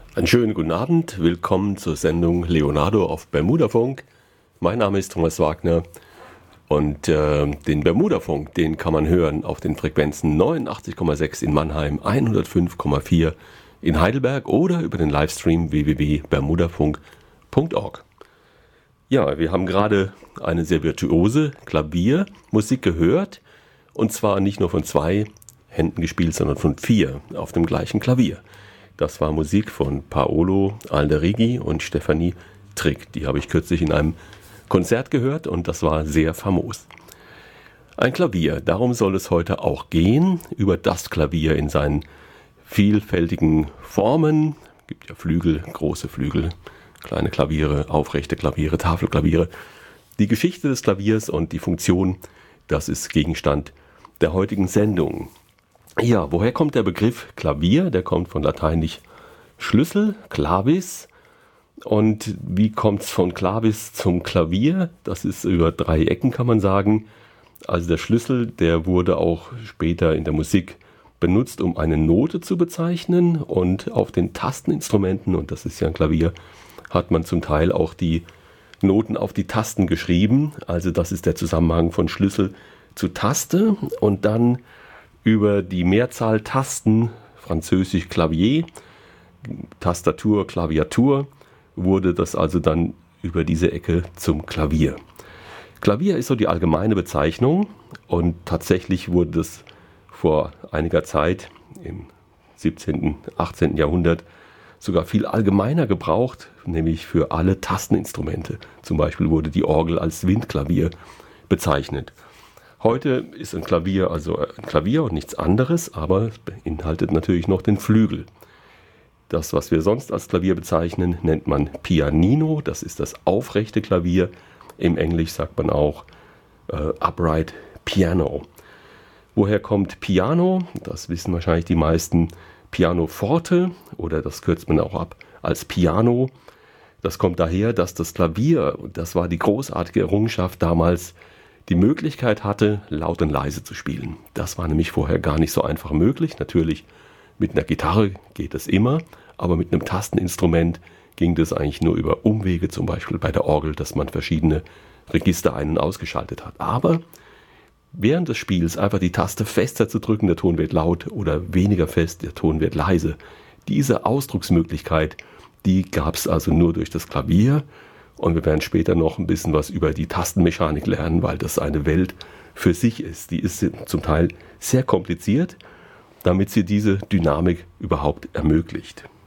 Einen schönen guten Abend, willkommen zur Sendung Leonardo auf Bermudafunk. Mein Name ist Thomas Wagner und den Bermudafunk, den kann man hören auf den Frequenzen 89,6 in Mannheim, 105,4 in Heidelberg oder über den Livestream www.bermudafunk.org. Ja, wir haben gerade eine sehr virtuose Klaviermusik gehört und zwar nicht nur von 2 Händen gespielt, sondern von 4 auf dem gleichen Klavier. Das war Musik von Paolo Alderighi und Stefanie Trick. Die habe ich kürzlich in einem Konzert gehört und das war sehr famos. Ein Klavier, darum soll es heute auch gehen, über das Klavier in seinen vielfältigen Formen. Es gibt ja Flügel, große Flügel, kleine Klaviere, aufrechte Klaviere, Tafelklaviere. Die Geschichte des Klaviers und die Funktion, das ist Gegenstand der heutigen Sendung. Ja, woher kommt der Begriff Klavier? Der kommt von lateinisch Schlüssel, Clavis. Und wie kommt es von Clavis zum Klavier? Das ist über 3 Ecken, kann man sagen. Also der Schlüssel, der wurde auch später in der Musik benutzt, um eine Note zu bezeichnen. Und auf den Tasteninstrumenten, und das ist ja ein Klavier, hat man zum Teil auch die Noten auf die Tasten geschrieben. Also das ist der Zusammenhang von Schlüssel zu Taste. Und dann über die Mehrzahl Tasten, französisch Clavier, Tastatur, Klaviatur, wurde das also dann über diese Ecke zum Klavier. Klavier ist so die allgemeine Bezeichnung und tatsächlich wurde das vor einiger Zeit im 17., 18. Jahrhundert sogar viel allgemeiner gebraucht, nämlich für alle Tasteninstrumente. Zum Beispiel wurde die Orgel als Windklavier bezeichnet. Heute ist ein Klavier also ein Klavier und nichts anderes, aber es beinhaltet natürlich noch den Flügel. Das, was wir sonst als Klavier bezeichnen, nennt man Pianino. Das ist das aufrechte Klavier. Im Englisch sagt man auch Upright Piano. Woher kommt Piano? Das wissen wahrscheinlich die meisten. Pianoforte, oder das kürzt man auch ab als Piano. Das kommt daher, dass das Klavier, das war die großartige Errungenschaft damals, die Möglichkeit hatte, laut und leise zu spielen. Das war nämlich vorher gar nicht so einfach möglich. Natürlich mit einer Gitarre geht das immer, aber mit einem Tasteninstrument ging das eigentlich nur über Umwege, zum Beispiel bei der Orgel, dass man verschiedene Register ein- und ausgeschaltet hat. Aber während des Spiels einfach die Taste fester zu drücken, der Ton wird laut, oder weniger fest, der Ton wird leise. Diese Ausdrucksmöglichkeit, die gab es also nur durch das Klavier. Und wir werden später noch ein bisschen was über die Tastenmechanik lernen, weil das eine Welt für sich ist. Die ist zum Teil sehr kompliziert, damit sie diese Dynamik überhaupt ermöglicht.